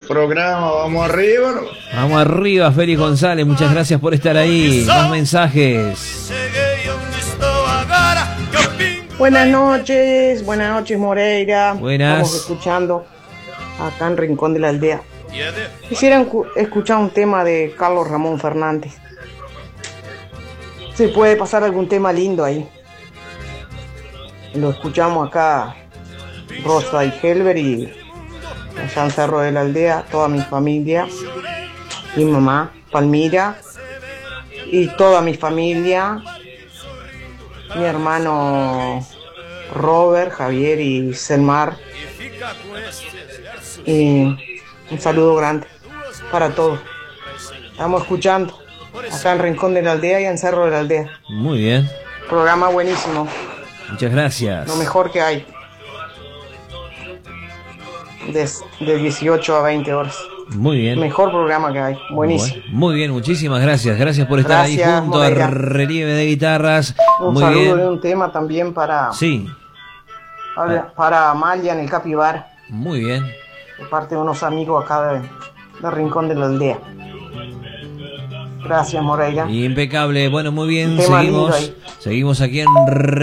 programa, vamos arriba. Vamos arriba, Félix González, muchas gracias por estar ahí. Más mensajes. Buenas noches Moreira. Buenas. Estamos escuchando acá en Rincón de la Aldea. Quisiera escuchar un tema de Carlos Ramón Fernández. ¿Se puede pasar algún tema lindo ahí? Lo escuchamos acá, Rosa y Helber, y allá en Cerro de la Aldea, toda mi familia, mi mamá, Palmira, y toda mi familia, mi hermano Robert, Javier y Selmar. Y un saludo grande para todos. Estamos escuchando acá en Rincón de la Aldea y en Cerro de la Aldea. Muy bien. Programa buenísimo. Muchas gracias. Lo mejor que hay. De 18 a 20 horas. Muy bien. Mejor programa que hay. Buenísimo. Bueno, muy bien, muchísimas gracias. Gracias por estar ahí junto Moreira. a Relieve de Guitarras. Un muy saludo bien. de un tema también para, Sí, para Amalia en el Capibara, muy bien. de parte de unos amigos acá de Rincón de la Aldea. Gracias, Moreira. Impecable. Bueno, muy bien. Tema lindo ahí. Seguimos aquí en